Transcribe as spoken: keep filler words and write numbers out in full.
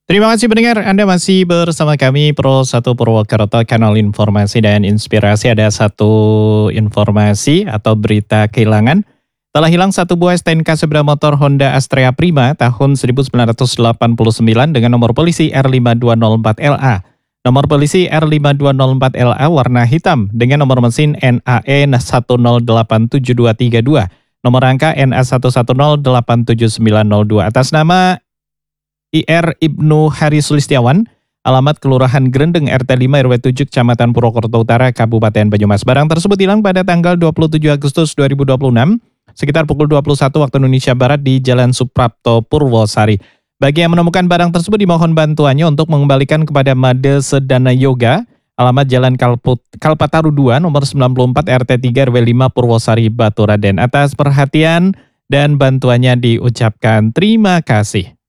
Terima kasih pendengar, Anda masih bersama kami Pro satu Purwokerto, kanal informasi dan inspirasi. Ada satu informasi atau berita kehilangan. Telah hilang satu buah S T N K sepeda motor Honda Astrea Prima tahun seribu sembilan ratus delapan puluh sembilan dengan nomor polisi R lima dua nol empat L A. Nomor polisi R lima dua nol empat L A warna hitam dengan nomor mesin N A E satu nol delapan tujuh dua tiga dua. Nomor rangka N A satu satu nol delapan tujuh sembilan nol dua atas nama I R Ibnu Hari Sulistiawan, alamat Kelurahan Grendeng R T lima R W tujuh Kecamatan Purwokerto Utara, Kabupaten Banyumas. Barang tersebut hilang pada tanggal dua puluh tujuh Agustus dua ribu dua puluh enam, sekitar pukul dua puluh satu waktu Indonesia Barat di Jalan Suprapto, Purwosari. Bagi yang menemukan barang tersebut dimohon bantuannya untuk mengembalikan kepada Made Sedana Yoga, alamat Jalan Kalput, Kalpataru dua, nomor sembilan puluh empat R T tiga R W lima Purwosari, Batu Raden. Atas perhatian dan bantuannya diucapkan terima kasih.